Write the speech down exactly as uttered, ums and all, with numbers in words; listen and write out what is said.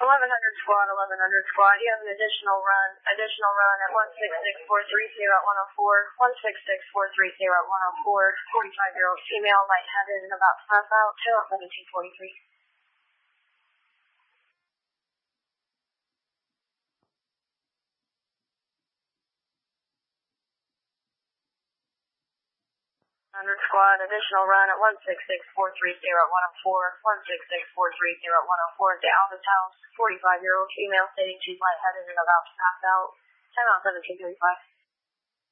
eleven hundred squad, eleven hundred squad. You have an additional run, additional run at one six six four three zero at one oh four, one six six four three zero at one oh four, forty-five-year-old female, lightheaded and about to pass out, tail at seventeen forty-three. one hundred squad, additional run at one six six four three zero at one oh four, one six six four three zero at one oh four, the Alvis House, forty-five-year-old female stating she's lightheaded and about to pass out, ten out seventeen thirty-five.